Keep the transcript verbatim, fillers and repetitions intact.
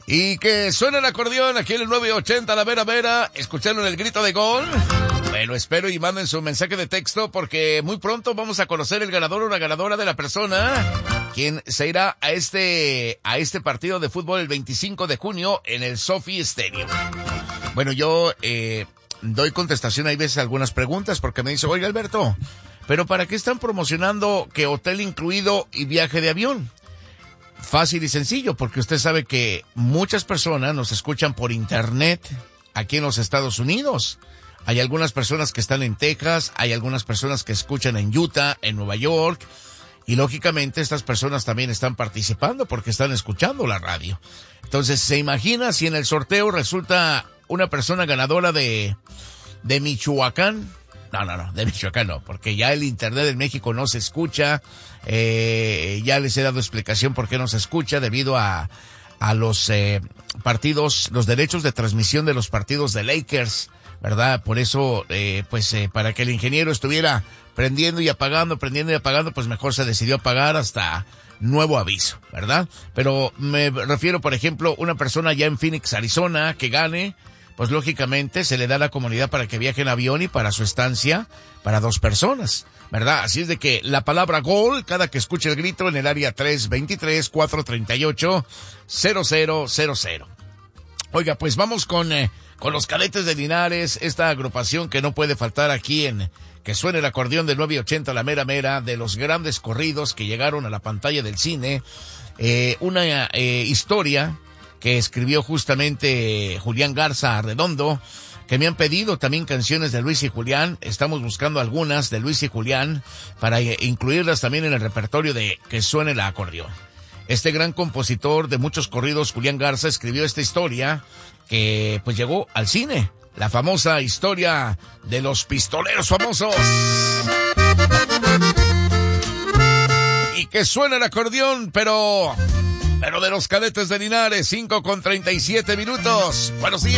Y que suena el acordeón aquí en el nueve ochenta, la Vera Vera. ¿Escucharon el grito de gol? Bueno, espero y manden su mensaje de texto porque muy pronto vamos a conocer el ganador o la ganadora de la persona quien se irá a este, a este partido de fútbol el veinticinco de junio en el Sophie Stadium. Bueno, yo, eh, doy contestación hay veces a algunas preguntas porque me dice, oiga Alberto, pero ¿para qué están promocionando que hotel incluido y viaje de avión? Fácil y sencillo, porque usted sabe que muchas personas nos escuchan por internet aquí en los Estados Unidos. Hay algunas personas que están en Texas, hay algunas personas que escuchan en Utah, en Nueva York, y lógicamente estas personas también están participando porque están escuchando la radio. Entonces, ¿se imagina si en el sorteo resulta una persona ganadora de, de Michoacán? No, no, no, de Michoacán no, porque ya el internet en México no se escucha. Eh, ya les he dado explicación por qué no se escucha debido a, a los eh, partidos, los derechos de transmisión de los partidos de Lakers, ¿verdad? Por eso, eh, pues, eh, para que el ingeniero estuviera prendiendo y apagando, prendiendo y apagando, pues mejor se decidió apagar hasta nuevo aviso, ¿verdad? Pero me refiero, por ejemplo, una persona ya en Phoenix, Arizona, que gane, pues lógicamente se le da la comodidad para que viaje en avión y para su estancia para dos personas, ¿verdad? Así es de que la palabra gol, cada que escuche el grito en el área tres veintitrés, cuatro treinta y ocho, cero cero cero cero. Oiga, pues vamos con, eh, con los Cadetes de Linares, esta agrupación que no puede faltar aquí en que suene el acordeón del nueve ochenta, la mera mera, de los grandes corridos que llegaron a la pantalla del cine. Eh, una eh, historia que escribió justamente Julián Garza Arredondo, que me han pedido también canciones de Luis y Julián. Estamos buscando algunas de Luis y Julián para incluirlas también en el repertorio de que suene el acordeón. Este gran compositor de muchos corridos, Julián Garza, escribió esta historia que pues llegó al cine. La famosa historia de los pistoleros famosos. Y que suene el acordeón, pero... Pero de los Cadetes de Linares, cinco con treinta y siete minutos. Buenos días.